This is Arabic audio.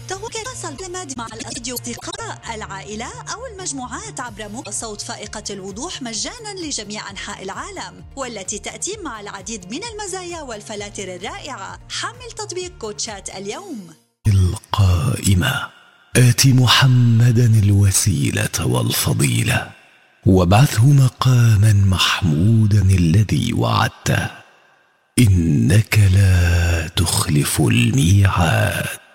تواصل مع الأصدقاء، العائلة أو المجموعات عبر صوت فائقة الوضوح مجانا لجميع أنحاء العالم، والتي تأتي مع العديد من المزايا والفلاتر الرائعة. حمل تطبيق كوتشات اليوم. القائمة: آت محمدا الوسيلة والفضيلة وابعثه مقاما محمودا الذي وعدته، إنك لا تخلف الميعاد.